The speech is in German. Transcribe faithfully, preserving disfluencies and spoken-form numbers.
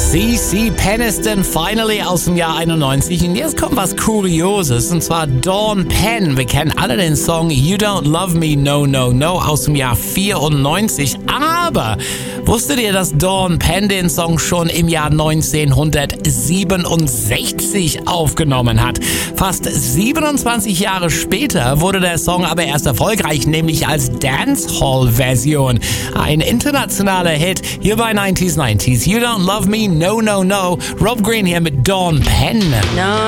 C C Peniston, Finally aus dem Jahr einundneunzig. Und jetzt kommt was Kurioses, und zwar Dawn Penn. Wir kennen alle den Song You Don't Love Me, No, No, No aus dem Jahr vierundneunzig. Aber wusstet ihr, dass Dawn Penn den Song schon im Jahr neunzehnhundertsiebenundsechzig aufgenommen hat? Fast siebenundzwanzig Jahre später wurde der Song aber erst erfolgreich, nämlich als Dancehall-Version. Ein internationaler Hit hier bei neunzig neunzig. You Don't Love Me, No, No, No. Rob Green hier mit Dawn Penn. No.